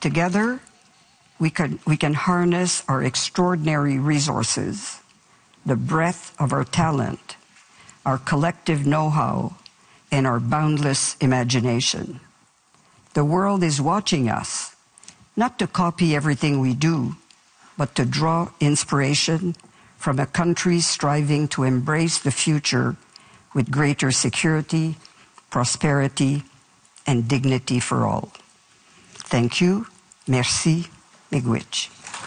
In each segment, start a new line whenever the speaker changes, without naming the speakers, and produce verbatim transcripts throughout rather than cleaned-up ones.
Together, we can, we can harness our extraordinary resources, the breadth of our talent, our collective know-how, and our boundless imagination. The world is watching us, not to copy everything we do, but to draw inspiration from a country striving to embrace the future with greater security, prosperity, and dignity for all. Thank you. Merci. Miigwech.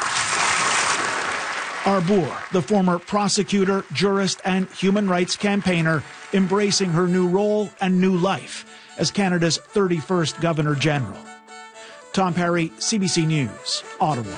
Arbour, the former prosecutor, jurist, and human rights campaigner, embracing her new role and new life as Canada's thirty-first Governor General. Tom Perry, C B C News, Ottawa.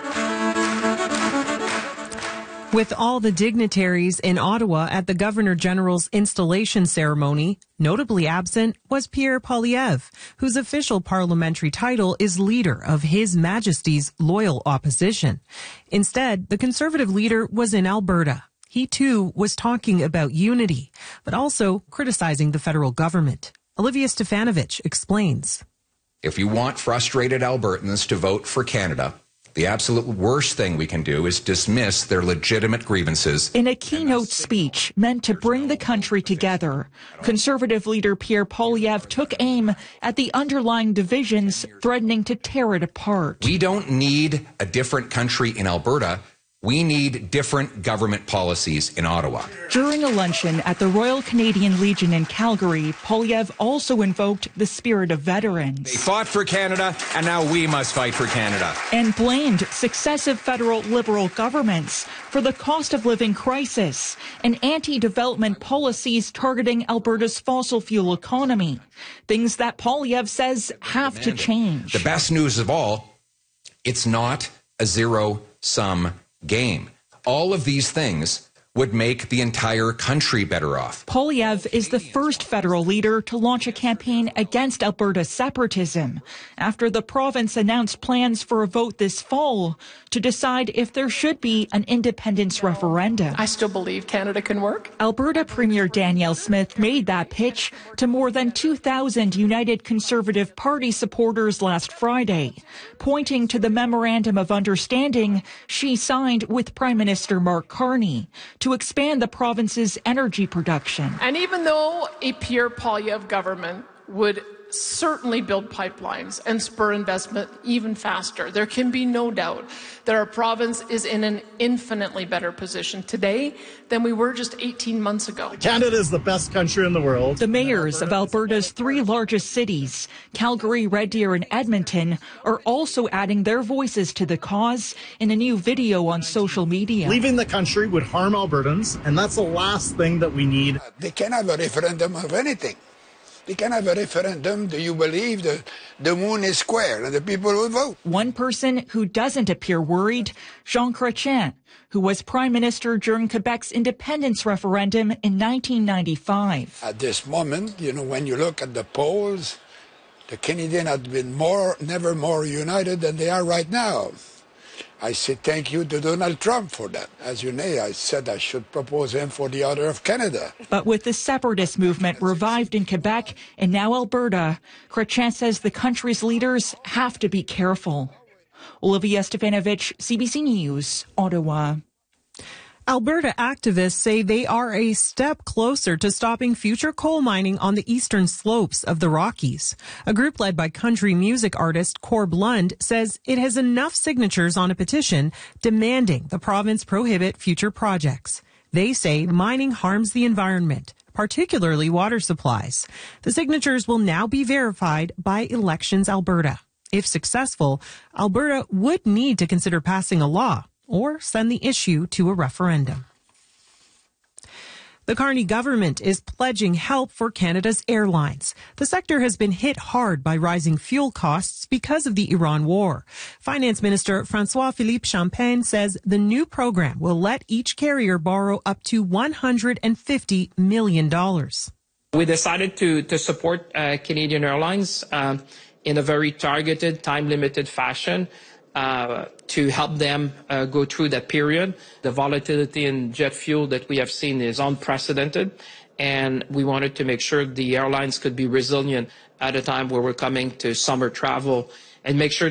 With all the dignitaries in Ottawa at the Governor General's installation ceremony, notably absent was Pierre Poilievre, whose official parliamentary title is Leader of His Majesty's Loyal Opposition. Instead, the Conservative leader was in Alberta. He too was talking about unity, but also criticizing the federal government. Olivia Stefanovich explains.
If you want frustrated Albertans to vote for Canada, the absolute worst thing we can do is dismiss their legitimate grievances.
In a keynote speech meant to bring the country together, Conservative leader Pierre Poilievre took aim at the underlying divisions threatening to tear it apart.
We don't need a different country in Alberta. We need different government policies in Ottawa.
During a luncheon at the Royal Canadian Legion in Calgary, Poilievre also invoked the spirit of veterans.
They fought for Canada, and now we must fight for Canada.
And blamed successive federal Liberal governments for the cost of living crisis and anti-development policies targeting Alberta's fossil fuel economy. Things that Poilievre says have to change.
The best news of all, it's not a zero-sum game. All of these things would make the entire country better off.
Poilievre is the first federal leader to launch a campaign against Alberta's separatism after the province announced plans for a vote this fall to decide if there should be an independence referendum.
I still believe Canada can work.
Alberta Premier Danielle Smith made that pitch to more than two thousand United Conservative Party supporters last Friday, pointing to the Memorandum of Understanding she signed with Prime Minister Mark Carney to expand the province's energy production.
And even though a Pierre Poilievre government would certainly build pipelines and spur investment even faster, there can be no doubt that our province is in an infinitely better position today than we were just eighteen months ago.
Canada is the best country in the world.
The mayors of Alberta's three largest cities, Calgary, Red Deer, and Edmonton, are also adding their voices to the cause in a new video on social media.
Leaving the country would harm Albertans, and that's the last thing that we need.
They can have a referendum of anything. They can have a referendum. Do you believe that the moon is square and the people will vote?
One person who doesn't appear worried, Jean Chrétien, who was prime minister during Quebec's independence referendum in nineteen ninety-five.
At this moment, you know, when you look at the polls, the Canadians have been more, never more united than they are right now. I say thank you to Donald Trump for that. As you know, I said I should propose him for the order of Canada.
But with the separatist movement revived in Quebec and now Alberta, Chrétien says the country's leaders have to be careful. Olivia Stefanovich, C B C News, Ottawa.
Alberta activists say they are a step closer to stopping future coal mining on the eastern slopes of the Rockies. A group led by country music artist Corb Lund says it has enough signatures on a petition demanding the province prohibit future projects. They say mining harms the environment, particularly water supplies. The signatures will now be verified by Elections Alberta. If successful, Alberta would need to consider passing a law or send the issue to a referendum. The Carney government is pledging help for Canada's airlines. The sector has been hit hard by rising fuel costs because of the Iran war. Finance Minister François-Philippe Champagne says the new program will let each carrier borrow up to one hundred fifty million dollars.
We decided to, to support uh, Canadian Airlines uh, in a very targeted, time-limited fashion. Uh, to help them uh, go through that period. The volatility in jet fuel that we have seen is unprecedented, and we wanted to make sure the airlines could be resilient at a time where we're coming to summer travel and make sure